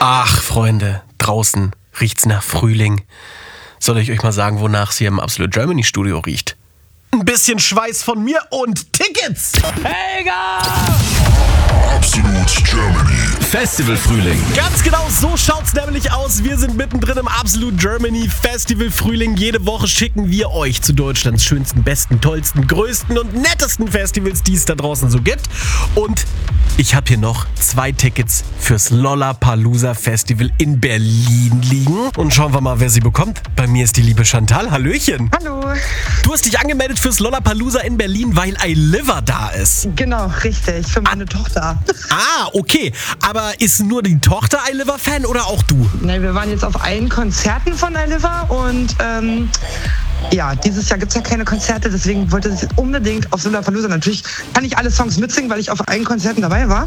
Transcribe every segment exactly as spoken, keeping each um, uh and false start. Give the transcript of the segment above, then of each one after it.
Ach, Freunde, draußen riecht's nach Frühling. Soll ich euch mal sagen, wonach es hier im Absolute Germany Studio riecht? Ein bisschen Schweiß von mir und Tickets! Helga! Absolute Germany. Festival Frühling. Ganz genau, so schaut's nämlich aus. Wir sind mittendrin im Absolute Germany Festival Frühling. Jede Woche schicken wir euch zu Deutschlands schönsten, besten, tollsten, größten und nettesten Festivals, die es da draußen so gibt. Und ich habe hier noch zwei Tickets fürs Lollapalooza Festival in Berlin liegen. Und schauen wir mal, wer sie bekommt. Bei mir ist die liebe Chantal. Hallöchen. Hallo. Du hast dich angemeldet fürs Lollapalooza in Berlin, weil iLiver da ist. Genau, richtig. Für meine ah. Tochter. Ah, okay. Aber ist nur die Tochter iLiver-Fan oder auch du? Ne, wir waren jetzt auf allen Konzerten von iLiver und ähm, ja, dieses Jahr gibt es ja keine Konzerte, deswegen wollte sie unbedingt auf Lollapalooza. Natürlich kann ich alle Songs mitsingen, weil ich auf allen Konzerten dabei war.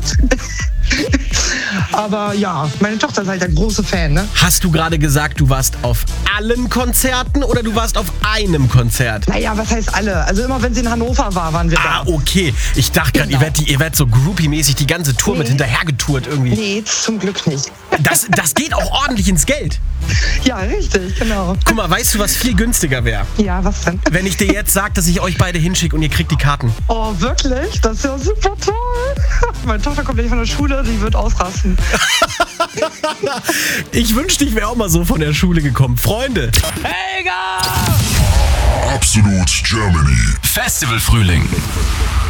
Aber ja, meine Tochter ist halt der große Fan, ne? Hast du gerade gesagt, du warst auf allen Konzerten oder du warst auf einem Konzert? Naja, was heißt alle? Also immer, wenn sie in Hannover war, waren wir ah, da. Ah, okay. Ich dachte gerade, genau. ihr werdet ihr werdet so groupie-mäßig die ganze Tour nee. mit hinterhergetourt irgendwie. Nee, zum Glück nicht. Das, das geht auch ordentlich ins Geld. Ja, richtig, genau. Guck mal, weißt du, was viel günstiger wäre? Ja, was denn? Wenn ich dir jetzt sage, dass ich euch beide hinschicke und ihr kriegt die Karten. Oh, wirklich? Das ist ja super toll. Meine Tochter kommt gleich von der Schule, die wird ausrasten. Ich wünschte, ich wäre auch mal so von der Schule gekommen. Freunde. Helga! Absolute Germany. Festival Frühling.